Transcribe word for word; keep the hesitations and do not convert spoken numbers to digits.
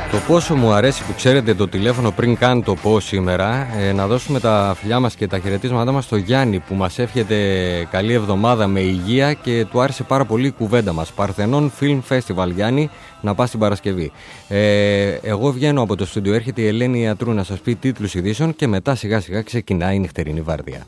Το πόσο μου αρέσει που ξέρετε το τηλέφωνο πριν καν το πω σήμερα. ε, Να δώσουμε τα φιλιά μας και τα χαιρετίσματά μας στο Γιάννη που μας εύχεται καλή εβδομάδα με υγεία και του άρεσε πάρα πολύ η κουβέντα μας. Παρθενών Film Festival, Γιάννη, να πας την Παρασκευή. ε, Εγώ βγαίνω από το στούντιο, έρχεται η Ελένη Ιατρού να σας πει τίτλους ειδήσεων και μετά σιγά σιγά ξεκινάει η νυχτερινή βάρδια.